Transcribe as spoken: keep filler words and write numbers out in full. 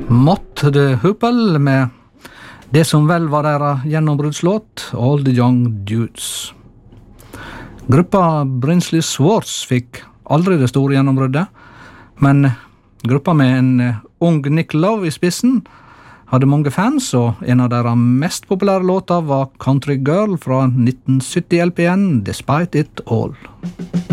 Mott the Hoople med det som vel var deres gjennombruddslåt, All the Young Dudes. Gruppa Brinsley Swartz fikk aldri det store gjennombruddet, men gruppa med en ung Nick Lowe i spissen hadde mange fans, og en av deres mest populære låter var Country Girl fra nitten sytti L P N, Despite It All.